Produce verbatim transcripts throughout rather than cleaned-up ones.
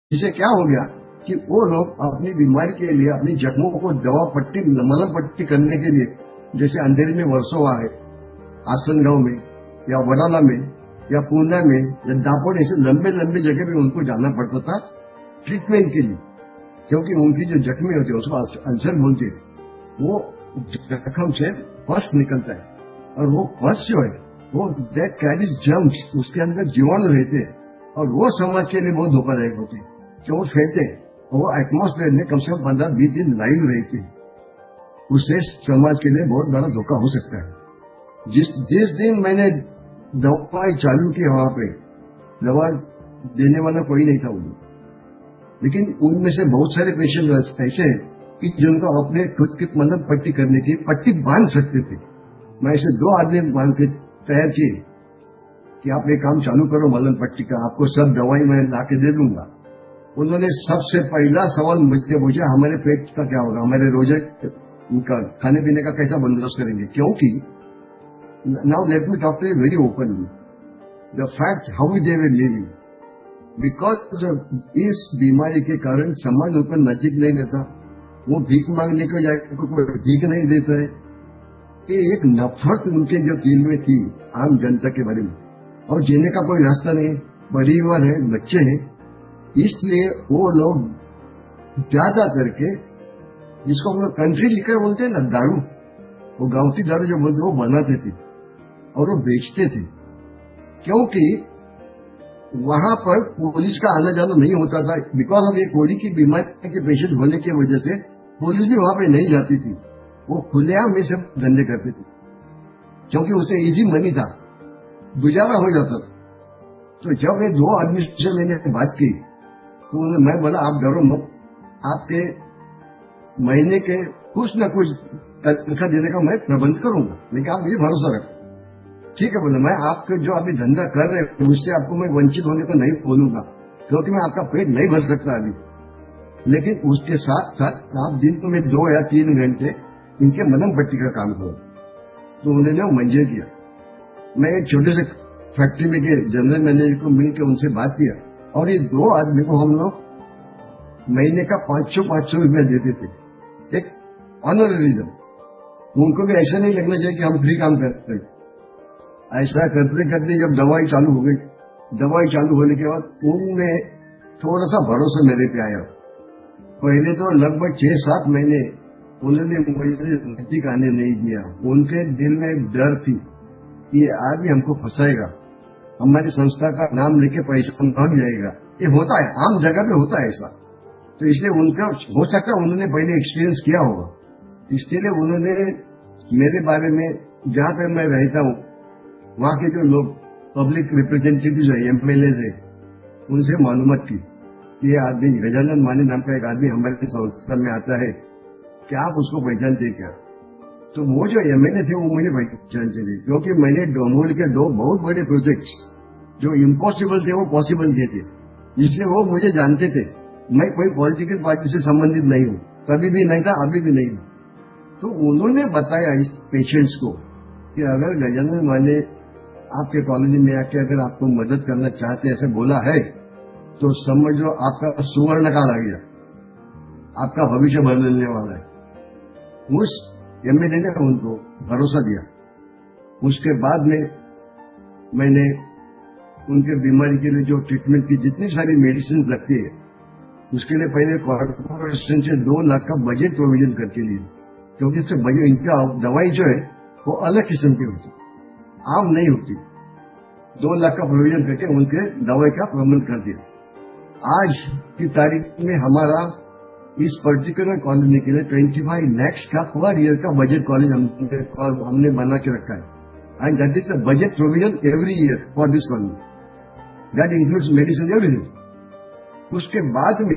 इससे क्या हो गया कि वो लोग अपनी बीमारी के लिए, अपनी जख्मों को दवा पट्टी, मलहम पट्टी करने के लिए, जैसे अंधेरी में वर्सोवा है, आसनगांव में या वडाला में या पूना में या दापोड़, ऐसे लंबे लंबे जगह पे उनको जाना पड़ता था ट्रीटमेंट के लिए, क्योंकि उनकी जो जख्मी होती है उसको अल्सर बोलते हैं। वो जख्म से पस निकलता है, और वो पस जो है वो दैट कैरीज जर्म्स, उसके अंदर जीवाणु रहते हैं, और वो समाज के लिए बहुत धोखादायक होते हैं, कि वो फैलते हैं और वो एटमोस्फेयर में कम से कम पंद्रह बीस दिन लाइव रहते हैं। उससे समाज के लिए बहुत बड़ा धोखा हो सकता है। जिस जिस दिन मैंने दवाई चालू की, वहां पे दवा देने वाला कोई नहीं था उधर, लेकिन उनमें से बहुत सारे पेशेंट ऐसे हैं कि जिनको अपने खुद की मलहम पट्टी करने की पट्टी बांध सकते थे। मैं ऐसे दो आदमी बांध के तैयार किए कि आप एक काम चालू करो मलहम पट्टी का, आपको सब दवाई मैं ला के दे दूंगा। उन्होंने सबसे पहला सवाल मुझे पूछा, हमारे पेट का क्या होगा, हमारे रोजे का खाने पीने का कैसा बंदोबस्त करेंगे, क्योंकि now let me talk to you very openly the fact how they were living, because इस बीमारी के कारण समाज उन पर नजीक नहीं लेता, वो भीख मांगने को जाए कोई भीख नहीं देता है। ये एक नफरत उनके जो दिल में थी आम जनता के बारे में, और जीने का कोई रास्ता नहीं, परिवार है, बच्चे हैं, इसलिए वो लोग ज्यादा करके, जिसको हम लोग कंट्री लिकर बोलते हैं ना, दारू, वो गांवती दारू जो बोलते वो बनाते थे और वो बेचते थे, क्योंकि वहां पर पुलिस का आना जाना नहीं होता था। बिकॉज ऑफ ये कोड़ी की बीमारी के पेशेंट होने की वजह से पुलिस भी वहां पे नहीं जाती थी, वो खुलेआम में सब धंधे करते थे, क्योंकि उसे इजी मनी था, गुजारा हो जाता था। तो जब ये दो आदमी से मैंने बात की तो मैं बोला, आप डरो मत, आपके महीने के कुछ न कुछ तनख्वाह देने का मैं प्रबंध करूंगा, लेकिन आप मुझे भरोसा रखो। ठीक है बोले, मैं आपके जो अभी धंधा कर रहे हैं उससे आपको मैं वंचित होने को नहीं बोलूंगा, क्योंकि मैं आपका पेट नहीं भर सकता अभी, लेकिन उसके साथ साथ आप दिन में दो या तीन घंटे इनके मलहम पट्टी का काम करो। तो उन्होंने वो मंजूर किया। मैं एक छोटे से फैक्ट्री में के जनरल मैनेजर को मिलकर उनसे बात किया, और ये दो आदमी को हम लोग महीने का पांच सौ पांच सौ रुपया देते थे, एक ऑनररिज्म। उनको भी ऐसा नहीं लगना चाहिए कि हम फ्री काम करते हैं। ऐसा करते करते जब दवाई चालू हो गई, दवाई चालू होने के बाद उनमें थोड़ा सा भरोसा मेरे पे आया। पहले तो लगभग छह सात महीने उन्होंने मुझे नजदीक आने नहीं दिया। उनके दिल में एक डर थी कि ये आदमी हमको फंसाएगा, हमारी संस्था का नाम लेके पैसा भाग जाएगा। ये होता है, आम जगह पे होता है ऐसा। तो इसलिए उनका हो सकता है उन्होंने पहले एक्सपीरियंस किया होगा, इसलिए उन्होंने मेरे बारे में, जहां पे मैं रहता हूँ वहां के जो लोग पब्लिक रिप्रेजेंटेटिव है, एमएलए है, उनसे मालूमात की कि ये आदमी गजानन माने नाम का एक आदमी हमारे संस्था में आता है, क्या आप उसको पहचानते क्या? तो वो जो एमएलए थे वो मुझे पहचानते थे, क्योंकि मैंने डोंगोल के दो बहुत बड़े प्रोजेक्ट जो इम्पॉसिबल थे वो पॉसिबल किए थे, इसलिए वो मुझे जानते थे। मैं कोई पॉलिटिकल पार्टी से संबंधित नहीं हूँ, कभी भी नहीं था, अभी भी नहीं हूँ। तो उन्होंने बताया इस पेशेंट्स को कि अगर गजानन माने आपके कॉलोनी में आके अगर आपको मदद करना चाहते ऐसे बोला है तो समझ लो आपका सुवर्ण काल आ गया, आपका भविष्य बदलने वाला है। उस एमएलए ने उनको भरोसा दिया। उसके बाद में मैंने उनके बीमारी के लिए जो ट्रीटमेंट की जितनी सारी मेडिसिन लगती है उसके लिए पहले कॉर्पोरेशन से दो लाख का बजट प्रोविजन करके लिए, क्योंकि इससे बजट, इनका दवाई जो है वो अलग किस्म की होती, आम नहीं होती। दो लाख का प्रोविजन करके उनके दवाई का प्रबंध कर दिया। आज की तारीख में हमारा इस पर्टिकुलर कॉलोनी के लिए ट्वेंटी फाइव लैक्स का पर ईयर का बजट कॉलेज हमने, हमने बना के रखा है, and that is a budget provision every year for this colony, that includes medicine everything. उसके बाद में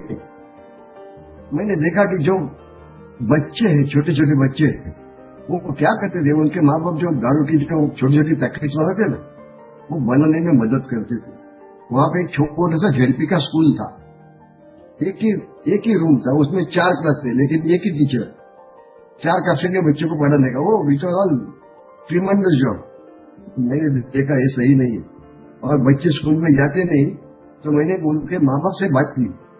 मैंने देखा कि जो बच्चे हैं, छोटे छोटे बच्चे हैं, वो क्या करते थे, उनके माँ बाप जो दारू की जो छोटी छोटी पैकेट्स बनाते ना, वो बनाने में मदद करते थे। वहां पे एक छोटा सा झेडपी का स्कूल था, एक ही एक ही रूम था, उसमें चार क्लास थे, लेकिन एक ही टीचर चार कक्षा के बच्चों को पढ़ाने का, वो which was all tremendous job. मैंने देखा ये सही नहीं है, और बच्चे स्कूल में जाते नहीं, तो मैंने उनके माँ बाप से बात की